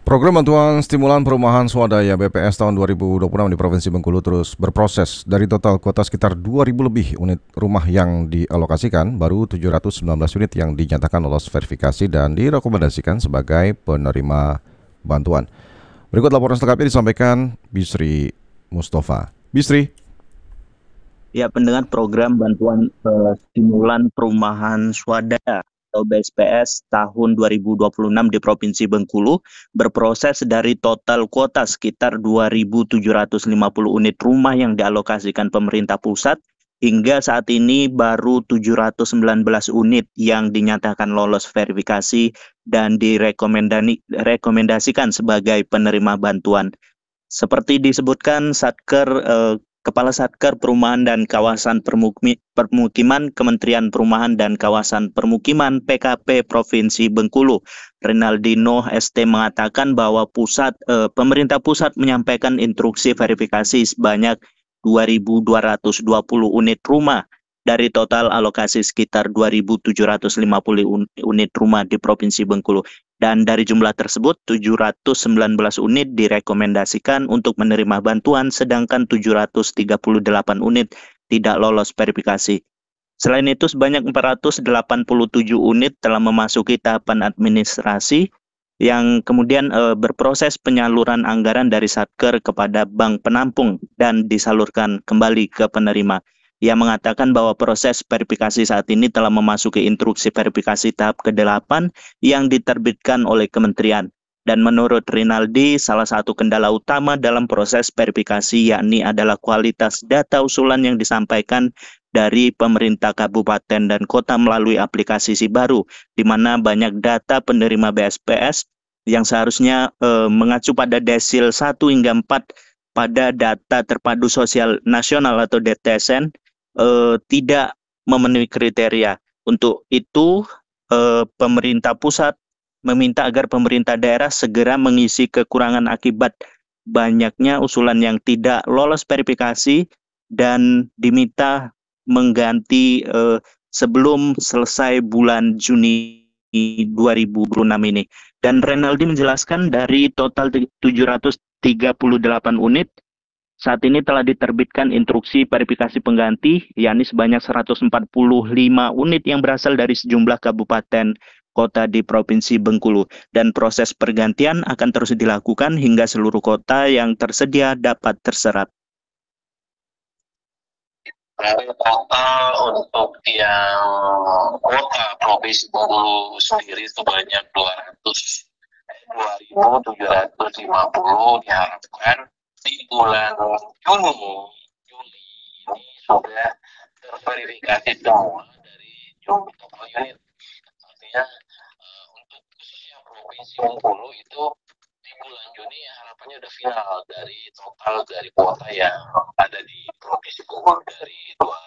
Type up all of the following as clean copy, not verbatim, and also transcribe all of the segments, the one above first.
Program bantuan stimulan perumahan swadaya BPS tahun 2026 di Provinsi Bengkulu terus berproses. Dari total kuota sekitar 2.000 lebih unit rumah yang dialokasikan, baru 719 unit yang dinyatakan lolos verifikasi dan direkomendasikan sebagai penerima bantuan. Berikut laporan selengkapnya disampaikan Bisri Mustafa. Bisri. Ya, pendengar program bantuan stimulan perumahan swadaya atau BSPS tahun 2026 di Provinsi Bengkulu berproses dari total kuota sekitar 2.750 unit rumah yang dialokasikan pemerintah pusat. Hingga saat ini baru 719 unit yang dinyatakan lolos verifikasi dan direkomendasikan sebagai penerima bantuan. Seperti disebutkan Kepala Satker Perumahan dan Kawasan Permukiman Kementerian Perumahan dan Kawasan Permukiman PKP Provinsi Bengkulu, Renaldino ST mengatakan bahwa pemerintah pusat menyampaikan instruksi verifikasi sebanyak 2.220 unit rumah dari total alokasi sekitar 2.750 unit rumah di Provinsi Bengkulu. Dan dari jumlah tersebut, 719 unit direkomendasikan untuk menerima bantuan, sedangkan 738 unit tidak lolos verifikasi. Selain itu, sebanyak 487 unit telah memasuki tahapan administrasi yang kemudian berproses penyaluran anggaran dari Satker kepada bank penampung dan disalurkan kembali ke penerima. Ia mengatakan bahwa proses verifikasi saat ini telah memasuki instruksi verifikasi tahap ke-8 yang diterbitkan oleh kementerian. Dan menurut Rinaldi, salah satu kendala utama dalam proses verifikasi yakni adalah kualitas data usulan yang disampaikan dari pemerintah kabupaten dan kota melalui aplikasi Sibaru, di mana banyak data penerima BSPS yang seharusnya mengacu pada desil 1 hingga 4 pada data terpadu sosial nasional atau DTSN tidak memenuhi kriteria. Untuk itu, pemerintah pusat meminta agar pemerintah daerah segera mengisi kekurangan akibat banyaknya usulan yang tidak lolos verifikasi dan diminta mengganti sebelum selesai bulan Juni 2026 ini. Dan Renaldi menjelaskan dari total 738 unit, saat ini telah diterbitkan instruksi verifikasi pengganti, yakni sebanyak 145 unit yang berasal dari sejumlah kabupaten kota di Provinsi Bengkulu. Dan proses pergantian akan terus dilakukan hingga seluruh kota yang tersedia dapat terserap. Dari total untuk yang kota Provinsi Bengkulu sendiri sebanyak 2.750 diharapkan di bulan Juli ini sudah terverifikasi semua dari jumlah total unit. Artinya untuk khususnya Provinsi Bengkulu itu di bulan Juni harapannya udah final dari total dari kuota yang ada di Provinsi Bengkulu dari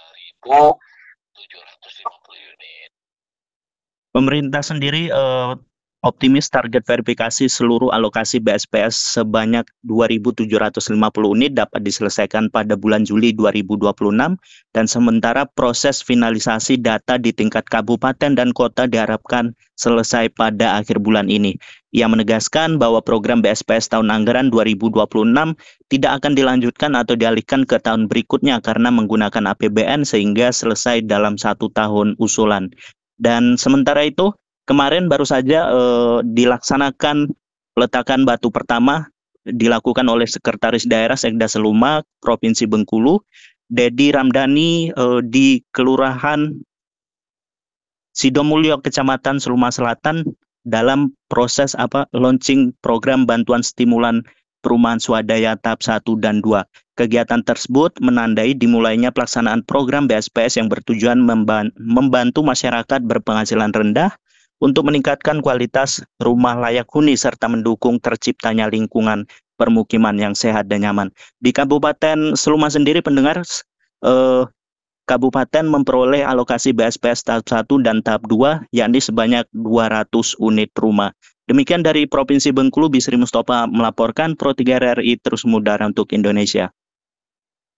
2.750 unit. Pemerintah sendiri optimis target verifikasi seluruh alokasi BSPS sebanyak 2.750 unit dapat diselesaikan pada bulan Juli 2026 dan sementara proses finalisasi data di tingkat kabupaten dan kota diharapkan selesai pada akhir bulan ini. Ia menegaskan bahwa program BSPS tahun anggaran 2026 tidak akan dilanjutkan atau dialihkan ke tahun berikutnya karena menggunakan APBN sehingga selesai dalam 1 tahun usulan. Dan sementara itu, kemarin baru saja dilaksanakan peletakan batu pertama dilakukan oleh Sekretaris Daerah Sekda Seluma Provinsi Bengkulu, Dedi Ramdhani di Kelurahan Sidomulyo, Kecamatan Seluma Selatan dalam proses launching program bantuan stimulan perumahan swadaya tahap 1 dan 2. Kegiatan tersebut menandai dimulainya pelaksanaan program BSPS yang bertujuan membantu masyarakat berpenghasilan rendah untuk meningkatkan kualitas rumah layak huni serta mendukung terciptanya lingkungan permukiman yang sehat dan nyaman. Di Kabupaten Seluma sendiri, pendengar, Kabupaten memperoleh alokasi BSPS tahap 1 dan tahap 2, yakni sebanyak 200 unit rumah. Demikian dari Provinsi Bengkulu, Bisri Mustafa melaporkan, Pro 3 RRI terus mengudara untuk Indonesia.